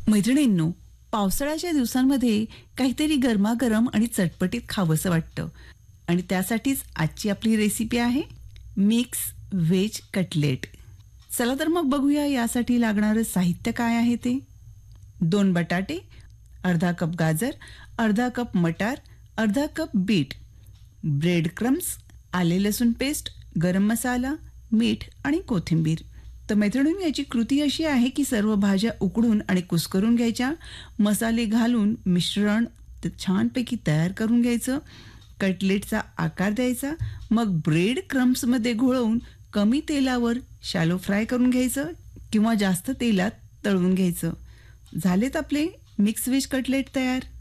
मैत्रिणींनो, पावसाळ्याच्या दिवसांमध्ये काहीतरी गरमागरम आणि चटपटीत खावंसं वाटतं आणि त्यासाठीच आजची आपली रेसिपी आहे मिक्स व्हेज कटलेट. चला तर मग बघूया यासाठी लागणारं साहित्य काय आहे ते. 2 बटाटे, अर्धा कप गाजर, अर्धा कप मटार, अर्धा कप बीट, ब्रेड क्रम्स, आले लसूण पेस्ट, गरम मसाला, मीठ आणि कोथिंबीर. तर मैत्रिणींनो, याची कृती अशी आहे की सर्व भाज्या उकडून आणि कुस्करून घ्यायच्या, मसाले घालून मिश्रण छानपैकी तयार करून घ्यायचं, कटलेटचा आकार द्यायचा, मग ब्रेड क्रम्समध्ये घोळवून कमी तेलावर शॅलो फ्राय करून घ्यायचं किंवा जास्त तेलात तळून घ्यायचं. झालेत आपले मिक्स व्हेज कटलेट तयार.